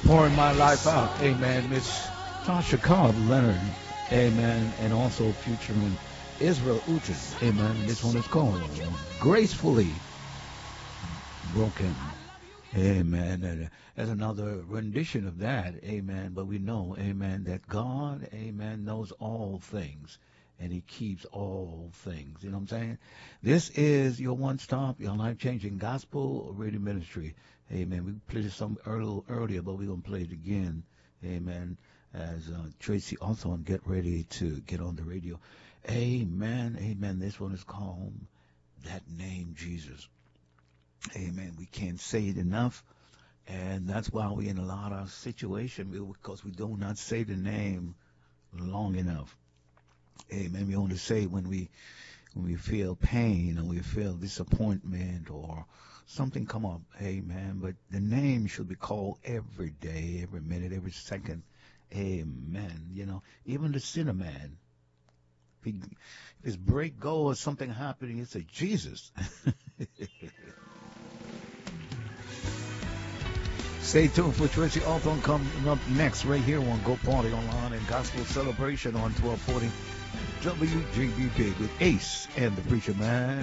Pouring my life out. Amen. Miss Tasha Cobb Leonard. Amen. And also featuring Israel Uchen. Amen. And this one is called Gracefully Broken. Amen. And there's another rendition of that. Amen. But we know, amen, that God, amen, knows all things. And he keeps all things. You know what I'm saying? This is your one-stop, your life-changing gospel radio ministry. Amen. We played it some earlier, but we're going to play it again. Amen. As Tracy also get ready to get on the radio. Amen. Amen. This one is called That Name Jesus. Amen. We can't say it enough. And that's why we're in a lot of situations because we do not say the name long enough. Amen. We only say when we feel pain or we feel disappointment or something come up. Amen. But the name should be called every day, every minute, every second. Amen. You know, even the sinner man. If his break go or something happening, he say, Jesus. Stay tuned for Tracy Alton coming up next right here on Go Party Online and Gospel Celebration on 1240 WGBP with Ace and the Preacher Man.